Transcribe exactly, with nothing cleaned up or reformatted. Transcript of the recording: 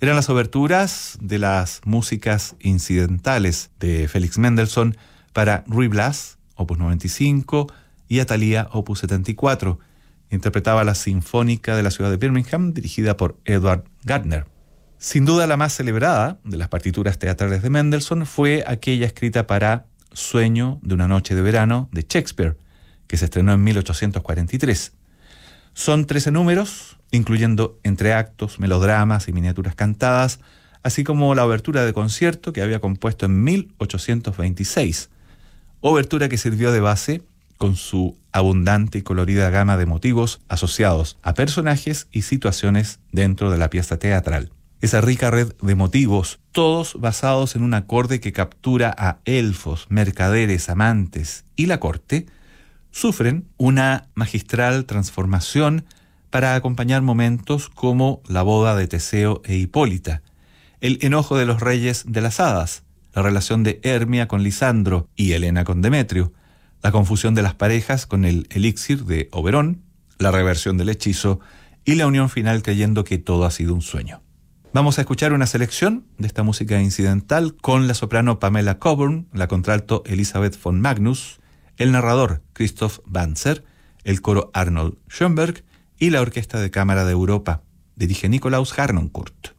Eran las oberturas de las músicas incidentales de Félix Mendelssohn para Ruy Blas, opus noventa y cinco, y Athalia, opus setenta y cuatro. Interpretaba la Sinfónica de la ciudad de Birmingham, dirigida por Edward Gardner. Sin duda la más celebrada de las partituras teatrales de Mendelssohn fue aquella escrita para Sueño de una noche de verano de Shakespeare, que se estrenó en mil ochocientos cuarenta y tres. Son trece números, incluyendo entreactos, melodramas y miniaturas cantadas, así como la obertura de concierto que había compuesto en mil ochocientos veintiséis. Obertura que sirvió de base con su abundante y colorida gama de motivos asociados a personajes y situaciones dentro de la pieza teatral. Esa rica red de motivos, todos basados en un acorde que captura a elfos, mercaderes, amantes y la corte, sufren una magistral transformación para acompañar momentos como la boda de Teseo e Hipólita, el enojo de los reyes de las hadas, la relación de Hermia con Lisandro y Helena con Demetrio, la confusión de las parejas con el elixir de Oberón, la reversión del hechizo y la unión final creyendo que todo ha sido un sueño. Vamos a escuchar una selección de esta música incidental con la soprano Pamela Coburn, la contralto Elisabeth von Magnus, el narrador Christoph Banzer, el coro Arnold Schoenberg y la Orquesta de Cámara de Europa. Dirige Nikolaus Harnoncourt.